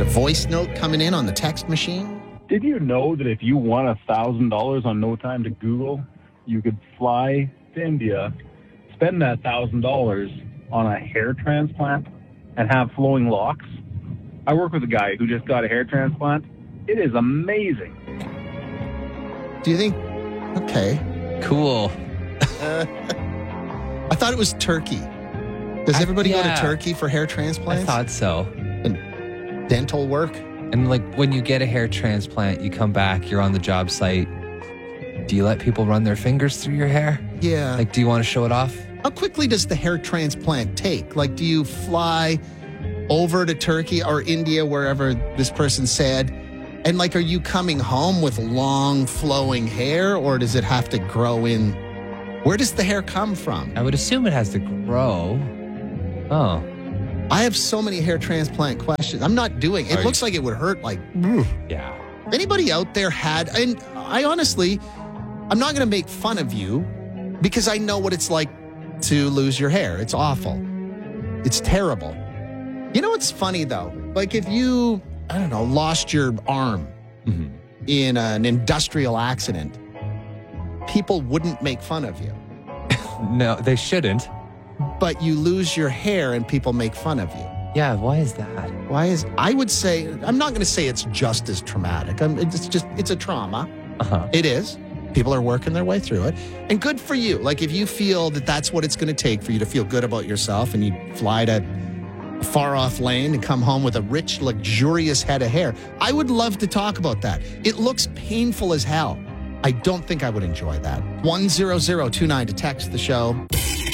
voice note coming in on the text machine. Did you know that if you won $1,000 on No Time to Google, you could fly to India, spend that $1,000 on a hair transplant, and have flowing locks? I work with a guy who just got a hair transplant. It is amazing. Do you think? Okay. Cool. I thought it was Turkey. Does everybody go to Turkey for hair transplants? I thought so. And dental work? And like when you get a hair transplant, you come back, you're on the job site. Do you let people run their fingers through your hair? Yeah. Like, do you want to show it off? How quickly does the hair transplant take? Like, do you fly over to Turkey or India, wherever this person said, and like, are you coming home with long flowing hair, or does it have to grow in? Where does the hair come from? I would assume it has to grow. Oh. I have so many hair transplant questions. I'm not doing it. It looks like it would hurt like. Yeah. Anybody out there had, and I honestly, I'm not going to make fun of you because I know what it's like to lose your hair. It's awful. It's terrible. You know what's funny though? Like if you, I don't know, lost your arm in an industrial accident, people wouldn't make fun of you. No, they shouldn't. But you lose your hair and people make fun of you. Yeah, why is that? I would say, I'm not going to say it's just as traumatic. It's a trauma. Uh-huh. It is. People are working their way through it. And good for you. Like if you feel that that's what it's going to take for you to feel good about yourself and you fly to a far off land and come home with a rich, luxurious head of hair, I would love to talk about that. It looks painful as hell. I don't think I would enjoy that. 10029 to text the show.